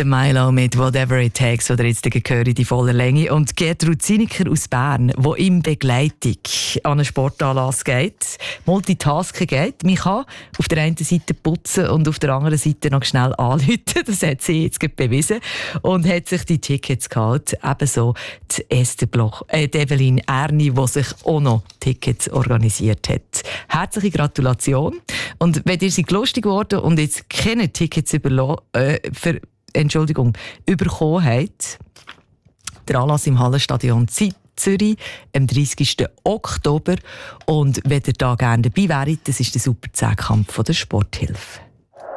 Der Milo mit «Whatever it takes», oder jetzt höre ich die voller Länge. Und Gertrud Zinecker aus Bern, die in Begleitung an einen Sportanlass geht, Multitasking geht. Man kann auf der einen Seite putzen und auf der anderen Seite noch schnell anrufen. Das hat sie jetzt bewiesen. Und hat sich die Tickets geholt. Ebenso die Evelyn Erni, die sich auch noch Tickets organisiert hat. Herzliche Gratulation. Und wenn ihr seid lustig geworden und jetzt keine Tickets bekommen habt, der Anlass im Hallenstadion Zürich am 30. Oktober. Und wenn ihr da gerne dabei wäret, das ist der Super 10-Kampf von der Sporthilfe.